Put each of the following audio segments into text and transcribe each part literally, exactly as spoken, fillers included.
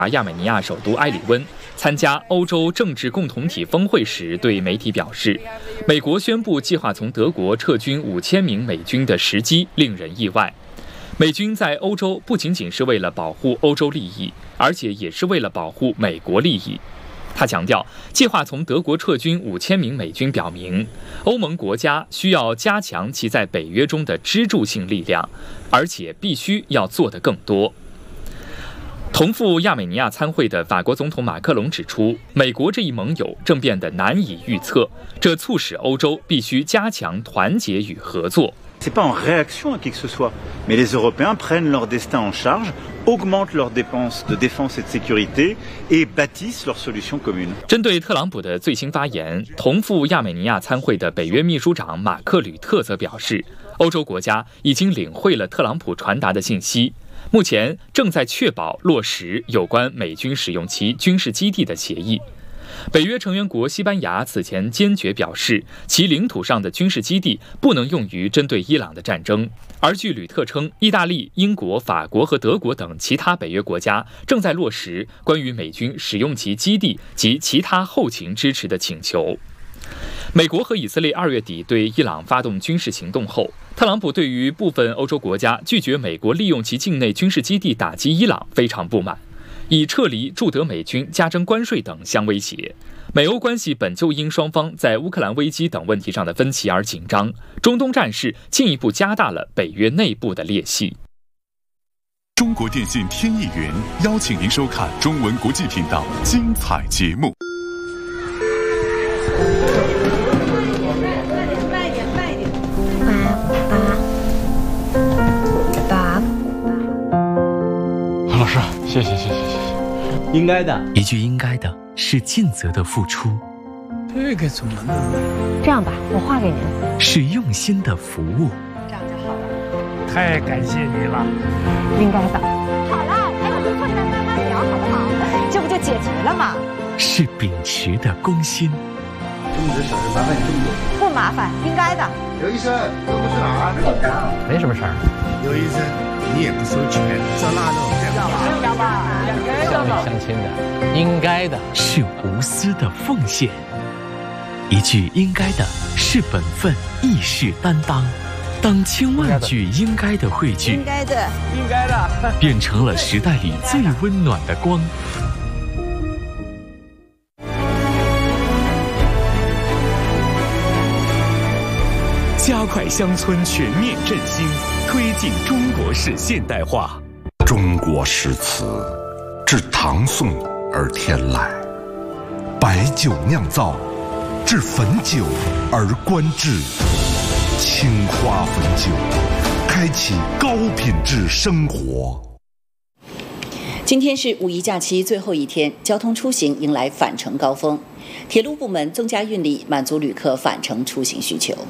亚美尼亚首都埃里温参加欧洲政治共同体峰会时，对媒体表示，美国宣布计划从德国撤军五千名美军的时机令人意外。美军在欧洲不仅仅是为了保护欧洲利益，而且也是为了保护美国利益。他强调，计划从德国撤军五千名美军，表明欧盟国家需要加强其在北约中的支柱性力量，而且必须要做得更多。同赴亚美尼亚参会的法国总统马克龙指出，美国这一盟友正变得难以预测，这促使欧洲必须加强团结与合作。 Ce n'est pas en réaction à qui que ce soit, mais les Européens prennent leur destin en charge, augmentent leurs dépenses de défense et de sécurité et bâtissent leurs solutions communes. 针对特朗普的最新发言，同赴亚美尼亚参会的北约秘书长马克吕特则表示，欧洲国家已经领会了特朗普传达的信息，目前正在确保落实有关美军使用其军事基地的协议。北约成员国西班牙此前坚决表示，其领土上的军事基地不能用于针对伊朗的战争。而据吕特称，意大利、英国、法国和德国等其他北约国家正在落实关于美军使用其基地及其他后勤支持的请求。美国和以色列二月底对伊朗发动军事行动后，特朗普对于部分欧洲国家拒绝美国利用其境内军事基地打击伊朗非常不满，以撤离驻德美军、加征关税等相威胁。美欧关系本就因双方在乌克兰危机等问题上的分歧而紧张，中东战事进一步加大了北约内部的裂隙。 中国电信天翼云邀请您收看中文国际频道精彩节目。 慢一点，慢一点，爸爸，爸。 老师，谢谢谢谢谢谢。 应该的， 一句应该的是尽责的付出， 这个怎么弄？ 这样吧，我画给您。 是用心的服务。 这样就好了。 太感谢你了。 应该的。好了，还有最后一段慢慢聊，好不好？这不就解决了吗？ 是秉持的公心。 这么点小事麻烦你这么多。 不麻烦，应该的。 刘医生，都不去哪儿？ 没什么事儿。 刘医生，你也不收钱，这腊肉要吧？乡里乡亲的，应该的。 是无私的奉献。一句应该的是本分，亦是担当。当千万句应该的汇聚， 应该的， 应该的， 变成了时代里最温暖的光。加快乡村全面振兴，推进中国式现代化。 中国诗词自唐宋而天来，白酒酿造，至汾酒而观致。青花汾酒，开启高品质生活。 今天是五一假期最后一天，交通出行迎来返程高峰，铁路部门增加运力，满足旅客返程出行需求。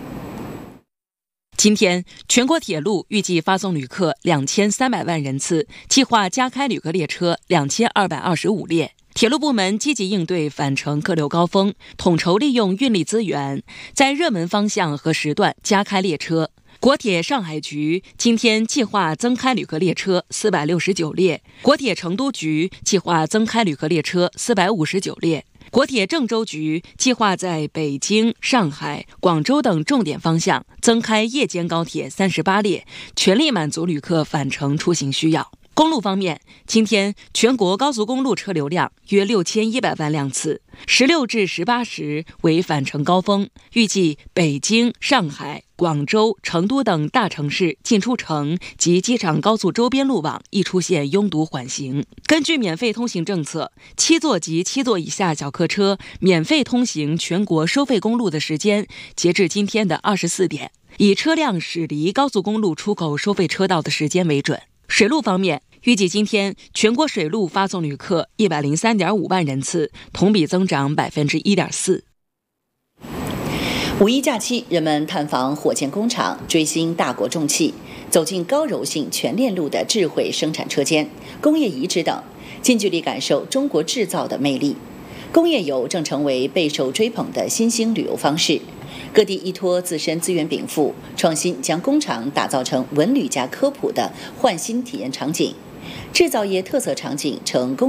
今天，全国铁路预计发送旅客两千三百万人次，计划加开旅客列车两千二百二十五列。铁路部门积极应对返程客流高峰，统筹利用运力资源，在热门方向和时段加开列车。国铁上海局今天计划增开旅客列车四百六十九列，国铁成都局计划增开旅客列车四百五十九列。国铁郑州局计划在北京、上海、广州等重点方向增开夜间高铁三十八列，全力满足旅客返程出行需要。公路方面，今天全国高速公路车流量约六千一百万辆次，十六至十八时为返程高峰，预计北京、上海、广州、成都等大城市进出城及机场高速周边路网易出现拥堵缓行。根据免费通行政策，七座及七座以下小客车免费通行全国收费公路的时间，截至今天的二十四点，以车辆驶离高速公路出口收费车道的时间为准。水路方面，预计今天全国水路发送旅客一百零三点五万人次，同比增长百分之一点四。 五一假期，人们探访火箭工厂，追星大国重器，走进高柔性全链路的智慧生产车间、工业遗址等，近距离感受中国制造的魅力。工业游正成为备受追捧的新兴旅游方式。各地依托自身资源禀赋，创新将工厂打造成文旅加科普的焕新体验场景，制造业特色场景成工